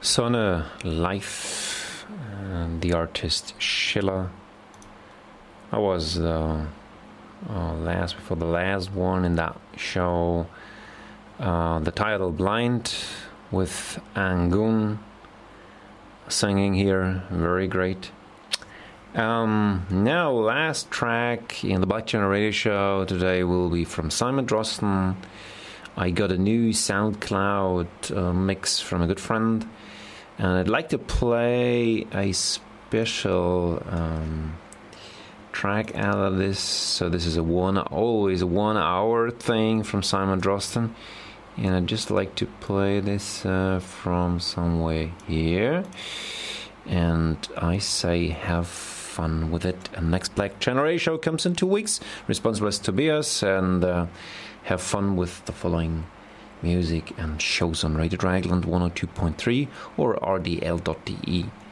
Sonne live, the artist Schiller. I was before the last one in that show. The title Blind with Angun singing here, very great. Now last track in the Black Channel Radio Show today will be from Simon Drosten. I got a new SoundCloud mix from a good friend, and I'd like to play a special track out of this. So this is always a 1 hour thing from Simon Drosten, and I'd just like to play this from somewhere here. And I say have fun with it. And next Black Channel Radio Show comes in 2 weeks. Responsible is Tobias, and have fun with the following music and shows on Radio Dragland 102.3 or rdl.de.